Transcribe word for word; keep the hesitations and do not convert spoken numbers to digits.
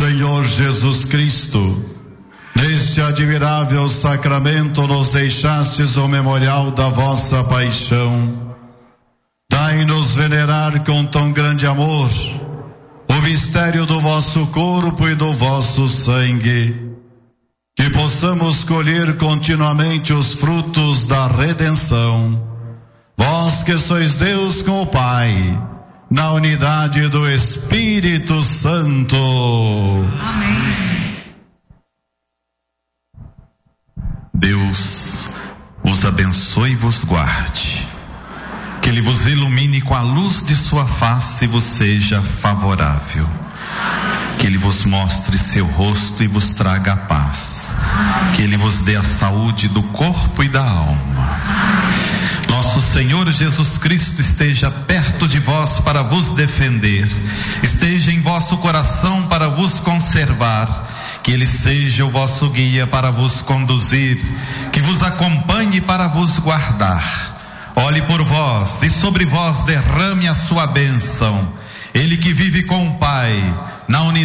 Senhor Jesus Cristo, neste admirável sacramento nos deixastes o memorial da vossa paixão. Dai-nos venerar com tão grande amor o mistério do vosso corpo e do vosso sangue, que possamos colher continuamente os frutos da redenção. Vós que sois Deus com o Pai, na unidade do Espírito Santo. Amém. Deus os abençoe e vos guarde. Que Ele vos ilumine com a luz de sua face e vos seja favorável. Que Ele vos mostre seu rosto e vos traga a paz. Que Ele vos dê a saúde do corpo e da alma. Nosso Senhor Jesus Cristo esteja perto de vós para vos defender, esteja em vosso coração para vos conservar, que Ele seja o vosso guia para vos conduzir, que vos acompanhe para vos guardar. Olhe por vós e sobre vós derrame a sua bênção. Ele que vive com o Pai, na unidade